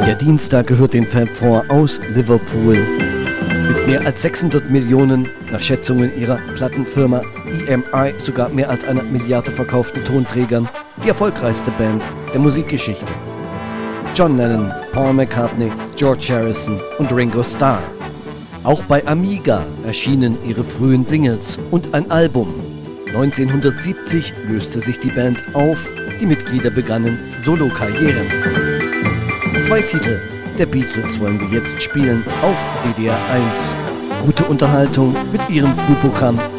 Der Dienstag gehört dem Fab Four aus Liverpool. Mit mehr als 600 Millionen, nach Schätzungen ihrer Plattenfirma EMI sogar mehr als 1 Milliarde verkauften Tonträgern, die erfolgreichste Band der Musikgeschichte. John Lennon, Paul McCartney, George Harrison und Ringo Starr. Auch bei Amiga erschienen ihre frühen Singles und ein Album. 1970 löste sich die Band auf, die Mitglieder begannen Solokarrieren. 2 Titel der Beatles wollen wir jetzt spielen auf DDR 1. Gute Unterhaltung mit ihrem Frühprogramm